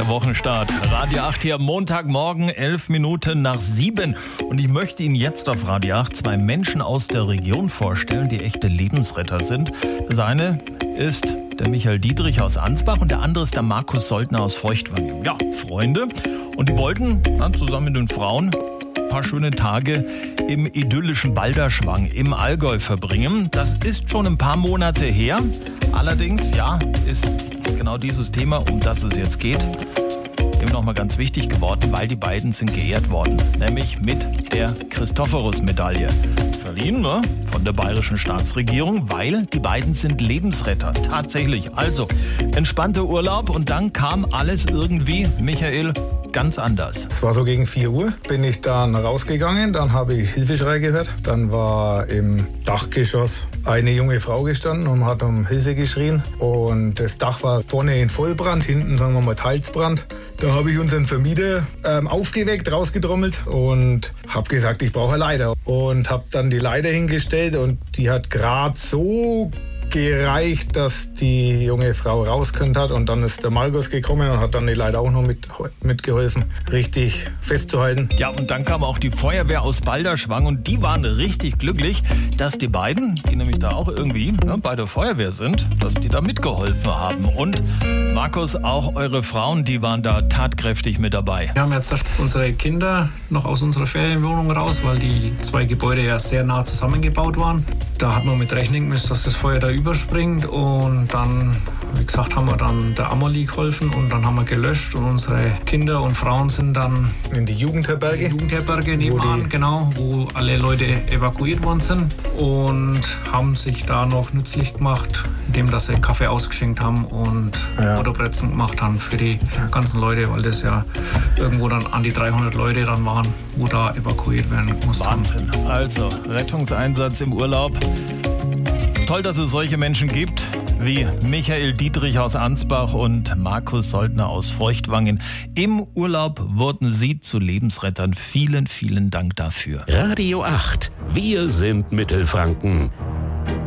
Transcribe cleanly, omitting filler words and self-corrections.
Der Wochenstart. Radio 8 hier Montagmorgen, 11 Minuten nach 7. Und ich möchte Ihnen jetzt auf Radio 8 zwei Menschen aus der Region vorstellen, die echte Lebensretter sind. Das eine ist der Michael Dietrich aus Ansbach und der andere ist der Markus Soldner aus Feuchtwangen. Ja, Freunde. Und die wollten zusammen mit den Frauen ein paar schöne Tage im idyllischen Balderschwang im Allgäu verbringen. Das ist schon ein paar Monate her. Allerdings, ist genau dieses Thema, um das es jetzt geht, eben nochmal ganz wichtig geworden, weil die beiden sind geehrt worden. Nämlich mit der Christophorus-Medaille. Verliehen von der bayerischen Staatsregierung, weil die beiden sind Lebensretter. Tatsächlich. Also, entspannter Urlaub und dann kam alles irgendwie, Michael, ganz anders. Es war so gegen 4 Uhr, bin ich dann rausgegangen, dann habe ich Hilfeschrei gehört. Dann war im Dachgeschoss eine junge Frau gestanden und hat um Hilfe geschrien. Und das Dach war vorne in Vollbrand, hinten sagen wir mal Teilsbrand. Da habe ich unseren Vermieter aufgeweckt, rausgetrommelt und habe gesagt, ich brauche eine Leiter. Und habe dann die Leiter hingestellt und die hat gerade so gereicht, dass die junge Frau rauskönnen hat. Und dann ist der Markus gekommen und hat dann die Leiter auch noch mitgeholfen, richtig festzuhalten. Ja, und dann kam auch die Feuerwehr aus Balderschwang und die waren richtig glücklich, dass die beiden, die nämlich da auch irgendwie bei der Feuerwehr sind, dass die da mitgeholfen haben. Und Markus, auch eure Frauen, die waren da tatkräftig mit dabei. Wir haben jetzt unsere Kinder noch aus unserer Ferienwohnung raus, weil die 2 Gebäude ja sehr nah zusammengebaut waren. Da hat man mit rechnen müssen, dass das Feuer da überspringt und dann, wie gesagt, haben wir dann der Amelie geholfen und dann haben wir gelöscht und unsere Kinder und Frauen sind dann in die Jugendherberge nebenan, wo alle Leute evakuiert worden sind und haben sich da noch nützlich gemacht, indem dass sie Kaffee ausgeschenkt haben und Butterbrezen gemacht haben für die ganzen Leute, weil das ja irgendwo dann an die 300 Leute dann waren, wo da evakuiert werden mussten. Wahnsinn. Also, Rettungseinsatz im Urlaub. Es ist toll, dass es solche Menschen gibt wie Michael Dietrich aus Ansbach und Markus Soldner aus Feuchtwangen. Im Urlaub wurden sie zu Lebensrettern. Vielen, vielen Dank dafür. Radio 8. Wir sind Mittelfranken.